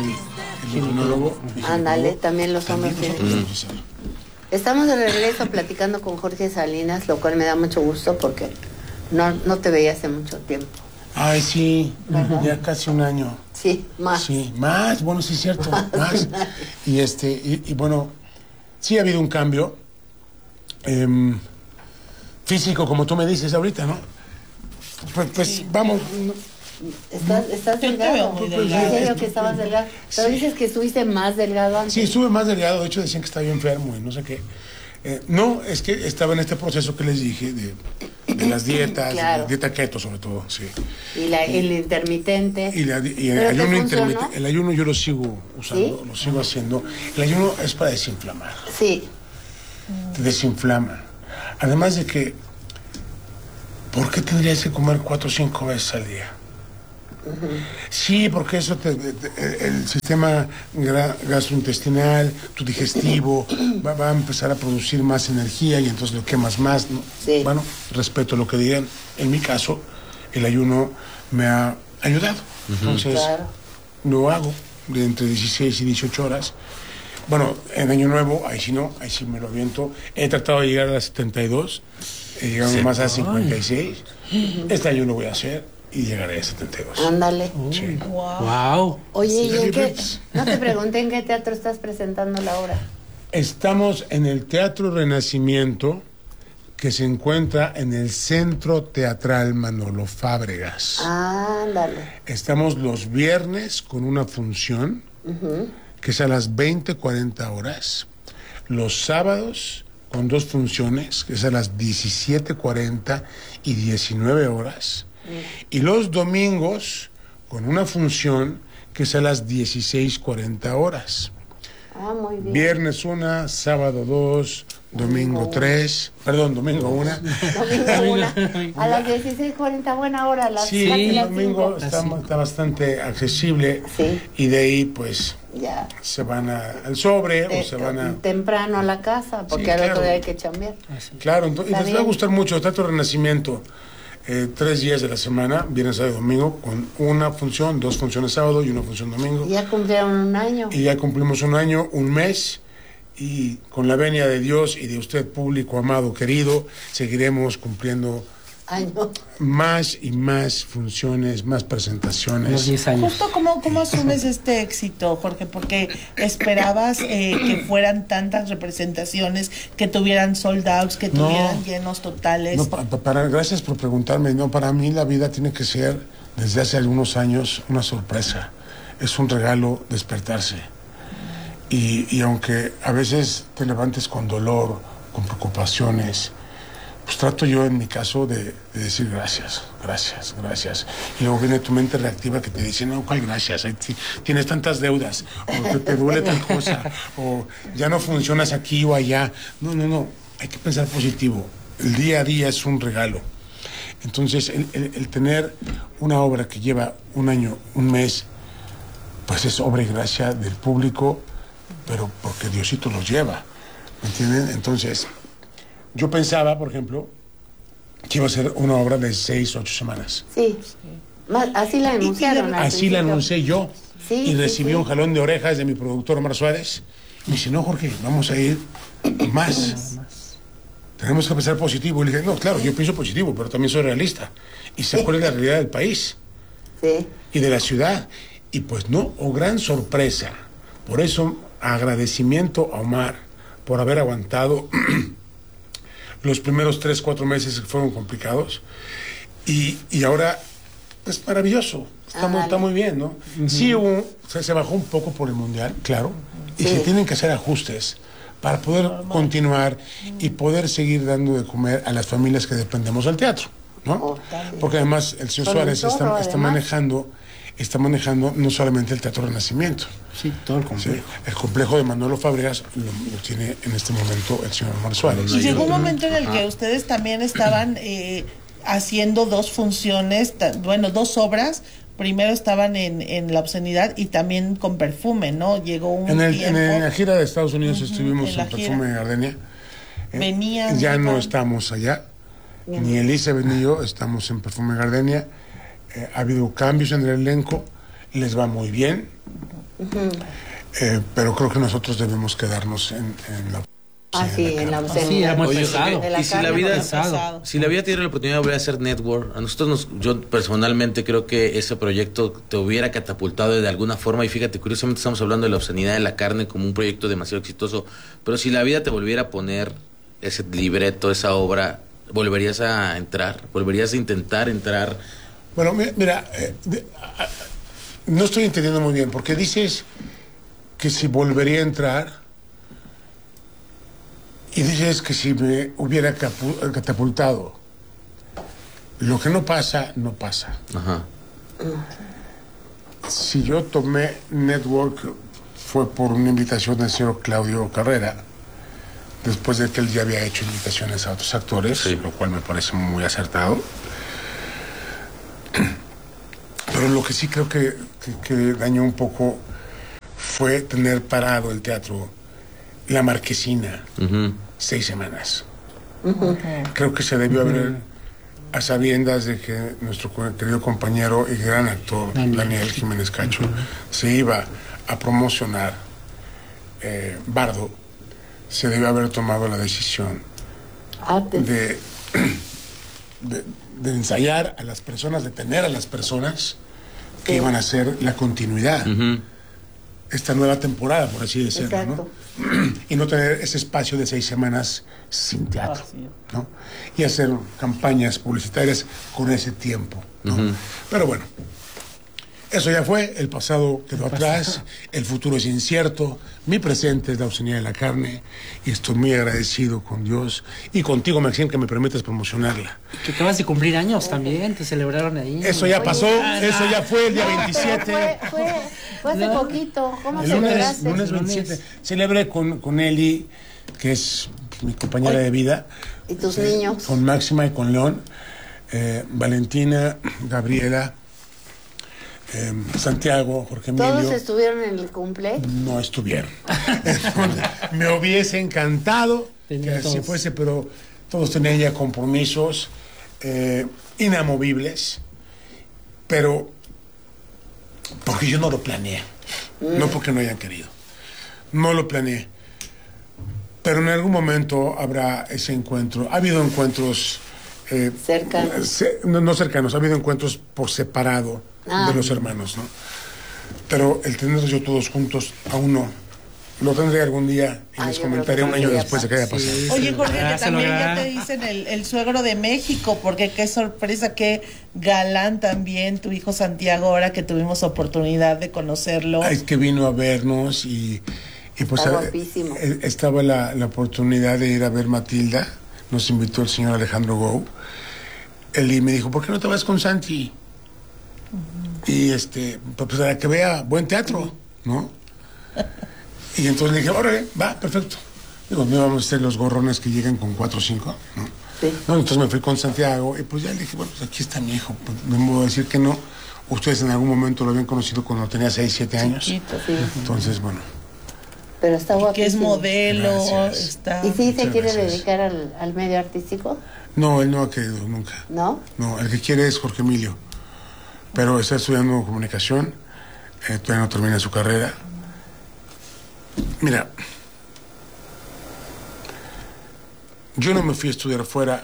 soy el endocrinólogo. Ándale, también los hombres tienen. Estamos de regreso platicando con Jorge Salinas, lo cual me da mucho gusto porque no te veía hace mucho tiempo. Ay, sí, ¿verdad? ya casi un año. Sí, más. Sí, más, bueno, sí es cierto, más. Y bueno, sí ha habido un cambio físico, como tú me dices ahorita, ¿no? Pues sí. Vamos. Estás delgado. Muy En delgado. serio que estabas delgado. Pero Sí. dices que estuviste más delgado antes. Sí, estuve más delgado, de hecho decían que estaba yo enfermo y no sé qué. No, es que estaba en este proceso que les dije de las dietas, Claro. dieta keto sobre todo, sí. Y el intermitente. Y el ¿Pero te ayuno funcionó? intermitente, el ayuno yo lo sigo usando, ¿Sí? lo sigo haciendo. El ayuno es para desinflamar, Sí. te desinflama. Además de que, ¿por qué tendrías que comer 4 o 5 veces al día? Sí, porque eso el sistema gastrointestinal, tu digestivo, va a empezar a producir más energía y entonces lo quemas más, ¿no? Sí. Bueno, respeto lo que digan. En mi caso, el ayuno me ha ayudado. Entonces, Claro. lo hago de entre 16 y 18 horas. Bueno, en Año Nuevo, ahí sí me lo aviento. He tratado de llegar a las 72, he llegado más a 56. Este año lo voy a hacer y llegaré a 72. Ándale. Sí. Wow. Oye, ¿y en qué? pues. No te pregunté en qué teatro estás presentando la obra. Estamos en el Teatro Renacimiento, que se encuentra en el Centro Teatral Manolo Fábregas. Ándale. Estamos los viernes con una función, que es a las 20:40 horas. Los sábados con 2 funciones, que es a las 17:40 y 19 horas. Y los domingos con una función que es a las 16:40 horas. Ah, muy bien. Viernes 1, sábado 2, domingo 3, domingo 1. Domingo 1. A las 16:40, buena hora. Sí, casi el las domingo 5. está bastante accesible. Sí. Y de ahí pues Ya. se van al sobre o se van a... Temprano a la casa, porque Sí, al claro. otro día hay que chambear. Claro, entonces Está les va a bien. gustar mucho. Teatro Renacimiento, 3 días de la semana, viernes, sábado y domingo, con una función, 2 funciones sábado y una función domingo. Ya cumplieron un año. Y ya cumplimos un año, un mes, y con la venia de Dios y de usted, público amado, querido, seguiremos cumpliendo Año. más y más funciones, más presentaciones. Unos 10 años. Justo, ¿cómo asumes este éxito, Jorge? Porque esperabas que fueran tantas representaciones, que tuvieran sold outs, que No. tuvieran llenos totales. No, gracias por preguntarme. No, para mí la vida tiene que ser, desde hace algunos años, una sorpresa. Es un regalo despertarse. Y aunque a veces te levantes con dolor, con preocupaciones, pues trato yo en mi caso de decir gracias. Y luego viene tu mente reactiva que te dice, no, ¿cuál gracias? Tienes tantas deudas, o te duele tal cosa, o ya no funcionas aquí o allá. No, hay que pensar positivo. El día a día es un regalo. Entonces, el tener una obra que lleva un año, un mes, pues es obra y gracia del público, pero porque Diosito los lleva, ¿me entienden? Entonces, yo pensaba, por ejemplo, que iba a ser una obra de 6 o 8 semanas. Sí. Así la anunciaron. al Así la principio. anuncié yo. Sí, y sí, recibí sí. un jalón de orejas de mi productor Omar Suárez. Me dice, no, Jorge, vamos a ir más. Tenemos que pensar positivo. Y le dije, no, claro, yo pienso positivo, pero también soy realista. Y sé cuál es la realidad del país Sí. y de la ciudad. Y pues no, gran sorpresa. Por eso, agradecimiento a Omar por haber aguantado los primeros 3, 4 meses que fueron complicados. Y ahora es maravilloso. Está muy bien, ¿no? Sí, se bajó un poco por el Mundial, claro. Y se tienen que hacer ajustes para poder continuar y poder seguir dando de comer a las familias que dependemos del teatro, ¿no? Porque además el señor Suárez está manejando no solamente el Teatro Renacimiento. Sí, todo el complejo. Sí, el complejo de Manolo Fábregas lo tiene en este momento el señor Omar Suárez. Y llegó un momento en el que ustedes también estaban haciendo 2 funciones, 2 obras. Primero estaban en La Obscenidad y también con Perfume, ¿no? Llegó un tiempo. En la gira de Estados Unidos estuvimos en la en Perfume de Gardenia. Venían. Ya no iban. estamos allá. Ni Elizabeth ni yo estamos en Perfume Gardenia. Ha habido cambios en el elenco. Les va muy bien. Pero creo que nosotros debemos quedarnos en la... Sí, en la obscenidad. Sí, era muy Oye, pesado. y si la vida tiene la oportunidad de volver a hacer network, a nosotros yo personalmente creo que ese proyecto te hubiera catapultado de alguna forma, y fíjate, curiosamente estamos hablando de la obscenidad de la carne como un proyecto demasiado exitoso, pero si la vida te volviera a poner ese libreto, esa obra, ¿volverías a entrar? ¿Volverías a intentar entrar? Bueno, mira, no estoy entendiendo muy bien, porque dices que si volvería a entrar... Y dices que si me hubiera catapultado. Lo que no pasa, no pasa. Ajá. Si yo tomé Network fue por una invitación del señor Claudio Carrera, después de que él ya había hecho invitaciones a otros actores, sí, lo cual me parece muy acertado. Pero lo que sí creo que dañó un poco fue tener parado el teatro La Marquesina, 6 semanas. Creo que se debió haber, a sabiendas de que nuestro querido compañero y gran actor Daniel Jiménez Cacho se iba a promocionar Bardo, se debió haber tomado la decisión de ensayar a las personas, de tener a las personas que iban a hacer la continuidad. Esta nueva temporada, por así decirlo, ¿no? Y no tener ese espacio de 6 semanas sin teatro, ¿no? Y hacer campañas publicitarias con ese tiempo, ¿no? Pero bueno, eso ya fue, el pasado quedó atrás, el futuro es incierto, mi presente es la obscenidad de la carne, y estoy muy agradecido con Dios y contigo, Maxine, que me permites promocionarla. Que acabas de cumplir años también, te celebraron ahí. Eso ya pasó, eso ya fue el día 27. Fue hace poquito, ¿cómo el celebraste? lunes 27. Celebré con Eli, que es mi compañera de vida. ¿Y tus niños? Con Máxima y con León, Valentina, Gabriela, Santiago, Jorge Emilio. ¿Todos estuvieron en el cumple? No estuvieron. Me hubiese encantado que así fuese, pero todos tenían ya compromisos inamovibles, pero porque yo no lo planeé, no porque no hayan querido, no lo planeé, pero en algún momento habrá ese encuentro. Ha habido encuentros cercanos, no cercanos, ha habido encuentros por separado de los hermanos, ¿no? Pero el tenerlos yo todos juntos aún no. Lo tendré algún día y les comentaré un año después de que haya pasado. Sí, oye, Jorge, que también ya te dicen el suegro de México, porque qué sorpresa, qué galán también tu hijo Santiago, ahora que tuvimos oportunidad de conocerlo. Es que vino a vernos y pues guapísimo. Estaba la oportunidad de ir a ver Matilda, nos invitó el señor Alejandro Gou, él y me dijo, ¿por qué no te vas con Santi? Y pues para que vea buen teatro, ¿no? Y entonces le dije, órale, va, perfecto. Digo, no vamos a ser los gorrones que llegan con 4 o 5, ¿no? Sí. No, entonces me fui con Santiago y pues ya le dije, bueno, pues aquí está mi hijo. Pues, no me voy a decir que no. Ustedes en algún momento lo habían conocido cuando tenía 6, 7 años. Chiquito, sí. Entonces, bueno. Pero está guapísimo. Que es modelo. Está... ¿Y sí se quiere dedicar al medio artístico? No, él no ha querido nunca. ¿No? No, el que quiere es Jorge Emilio. Pero está estudiando comunicación, todavía no termina su carrera. Mira, yo no me fui a estudiar fuera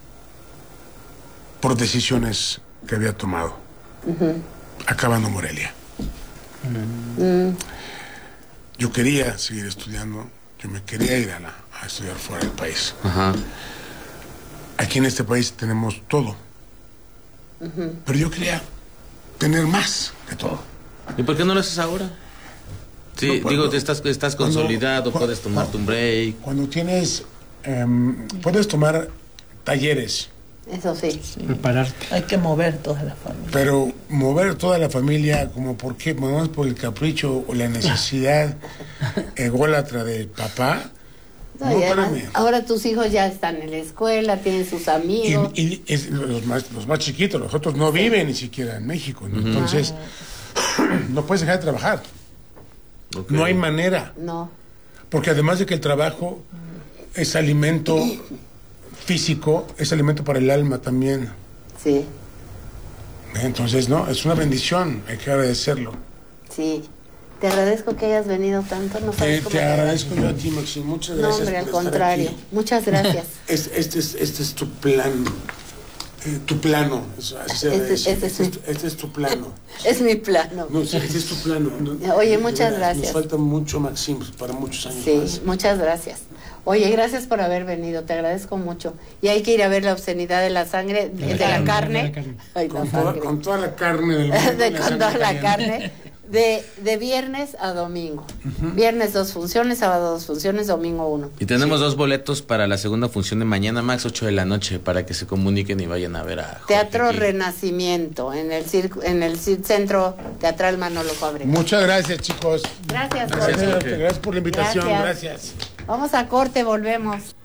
por decisiones que había tomado, acabando Morelia. Yo quería seguir estudiando, yo me quería ir a estudiar fuera del país. Aquí en este país tenemos todo, pero yo quería tener más que todo. ¿Y por qué no lo haces ahora? Sí, no, digo, estás consolidado, puedes tomarte un break. Cuando tienes, puedes tomar talleres. Eso sí. Prepararte. Hay que mover toda la familia. Pero mover toda la familia, como por qué, no por el capricho o la necesidad ególatra del papá. No, además, ahora tus hijos ya están en la escuela, tienen sus amigos. Y los más chiquitos, los otros no viven ni siquiera en México, ¿no? Entonces, no puedes dejar de trabajar. Okay. No hay manera. No. Porque además de que el trabajo es alimento físico, es alimento para el alma también. Sí. Entonces, no, es una bendición, hay que agradecerlo. Sí. Te agradezco que hayas venido tanto. No sabes cómo te agradezco yo a ti, Maxine. Muchas gracias. No, hombre, al por estar contrario. aquí. Muchas gracias. Este es tu plan. Tu plano. Este es tu plano. Es mi plano. No, este es tu plano. Oye, muchas gracias. Nos falta mucho, Maxine, para muchos años sí, más. Muchas gracias. Oye, gracias por haber venido, te agradezco mucho. Y hay que ir a ver La obscenidad de la sangre, de la carne. Ay, con toda la carne del mundo. Con toda la carne. De viernes a domingo. Viernes 2 funciones, sábado 2 funciones, domingo 1. Y tenemos 2 boletos para la segunda función de mañana, Max, 8 de la noche, para que se comuniquen y vayan a ver a Jorge Teatro aquí. Renacimiento, en el Centro Teatral Manolo Fábregas. Muchas gracias, chicos. Gracias, Gracias por la invitación. Gracias. Vamos a corte, volvemos.